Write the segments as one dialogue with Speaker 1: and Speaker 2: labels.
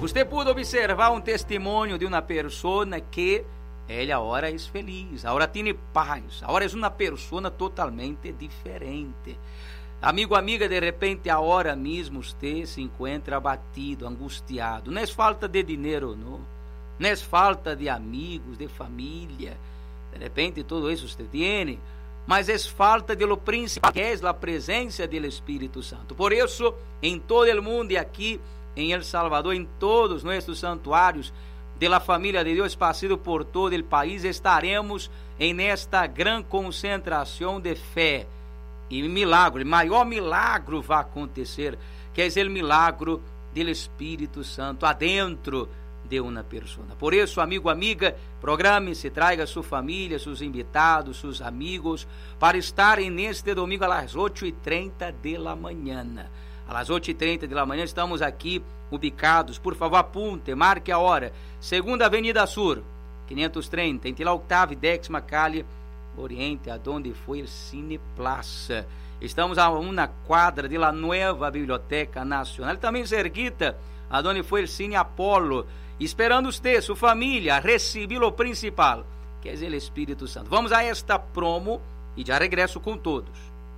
Speaker 1: Você pode observar um testemunho de uma pessoa que ela agora é feliz, agora tem paz, agora é uma pessoa totalmente diferente. Amigo, amiga, de repente agora mesmo você se encontra abatido, angustiado. Não é falta de dinheiro, não é falta de amigos, de família. De repente todo isso você tem, mas é falta de lo principal, que é a presença do Espírito Santo. Por isso, em todo o mundo e aqui em El Salvador, em todos nossos santuários de la família de Deus esparcido por todo o país, estaremos em esta grande concentração de fé e milagre. O maior milagre vai acontecer, que é o milagre do Espírito Santo adentro de uma pessoa. Por isso, amigo, amiga, programe-se, traga sua família, seus invitados, seus amigos, para estarem neste domingo às 8h30 da manhã. Às 8h30 da manhã estamos aqui ubicados. Por favor, apunte, marque a hora. Segunda Avenida Sur, 530, entre la Octava e 10ª calle Oriente, aonde foi o Cine Plaza. Estamos a uma quadra de la Nueva Biblioteca Nacional, também cerquita, aonde foi o Cine Apolo, esperando você, sua família, a receber o principal, que é o Espírito Santo. Vamos a esta promo e já regresso com todos.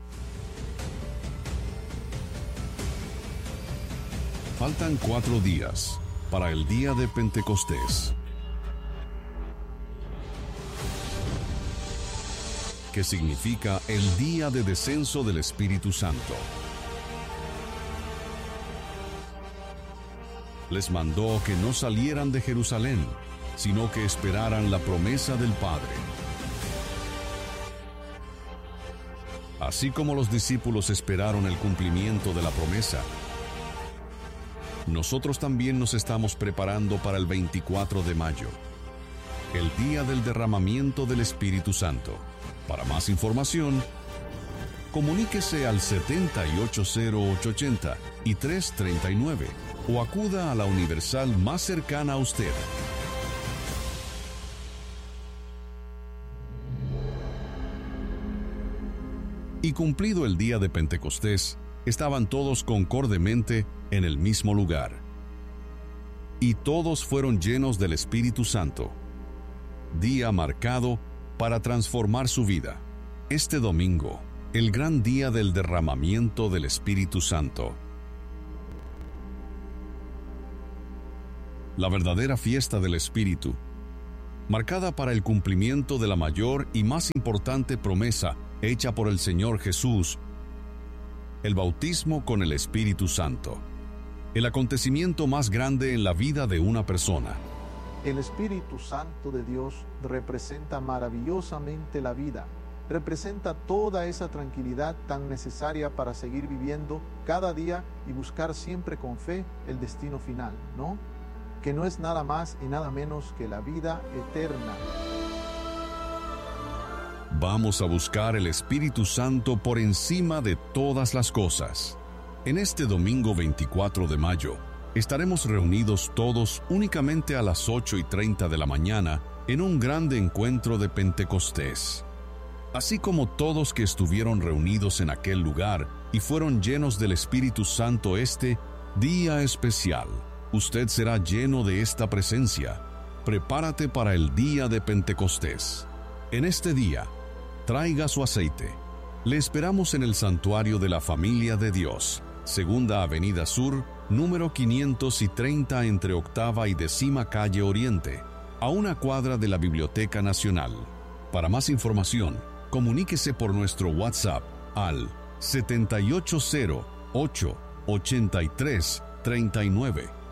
Speaker 2: Faltan 4 días para el día de Pentecostés, que significa el día de descenso del Espíritu Santo. Les mandó que no salieran de Jerusalén, sino que esperaran la promesa del Padre. Así como los discípulos esperaron el cumplimiento de la promesa, nosotros también nos estamos preparando para el 24 de mayo, el día del derramamiento del Espíritu Santo. Para más información, comuníquese al 780880 y 339 o acuda a la Universal más cercana a usted. Y cumplido el día de Pentecostés, estaban todos concordemente en el mismo lugar. Y todos fueron llenos del Espíritu Santo. Día marcado para transformar su vida. Este domingo, el gran día del derramamiento del Espíritu Santo. La verdadera fiesta del Espíritu, marcada para el cumplimiento de la mayor y más importante promesa hecha por el Señor Jesús, el bautismo con el Espíritu Santo, el acontecimiento más grande en la vida de una persona.
Speaker 3: El Espíritu Santo de Dios representa maravillosamente la vida, representa toda esa tranquilidad tan necesaria para seguir viviendo cada día y buscar siempre con fe el destino final, ¿no? Que no es nada más y nada menos que la vida eterna.
Speaker 2: Vamos a buscar el Espíritu Santo por encima de todas las cosas. En este domingo 24 de mayo, estaremos reunidos todos únicamente a las 8:30 de la mañana en un grande encuentro de Pentecostés. Así como todos que estuvieron reunidos en aquel lugar y fueron llenos del Espíritu Santo este día especial, usted será lleno de esta presencia. Prepárate para el día de Pentecostés. En este día, traiga su aceite. Le esperamos en el Santuario de la Familia de Dios, Segunda Avenida Sur, número 530 entre Octava y 10ª calle Oriente, a una cuadra de la Biblioteca Nacional. Para más información, comuníquese por nuestro WhatsApp al 78088339